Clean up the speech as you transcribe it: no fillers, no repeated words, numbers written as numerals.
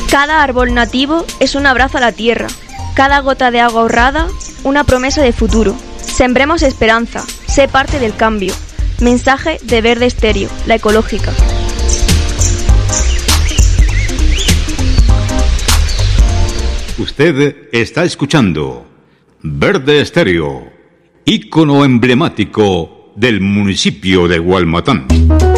Cada árbol nativo es un abrazo a la tierra. Cada gota de agua ahorrada, una promesa de futuro. Sembremos esperanza. Sé parte del cambio. Mensaje de Verde Estéreo, la ecológica. Usted está escuchando Verde Estéreo, ícono emblemático del municipio de Gualmatán.